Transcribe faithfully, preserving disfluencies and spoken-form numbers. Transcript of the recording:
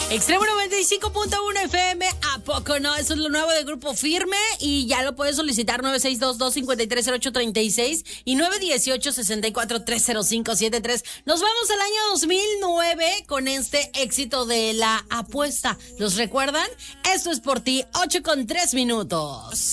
Extremo noventa y cinco punto uno F M, ¿a poco no? Eso es lo nuevo del Grupo Firme y ya lo puedes solicitar nueve seis dos dos, cinco tres cero ocho tres seis y nueve uno ocho, seis cuatro tres cero cinco siete tres. Nos vamos al año dos mil nueve con este éxito de La Apuesta. ¿Los recuerdan? Esto es por ti, ocho con tres minutos.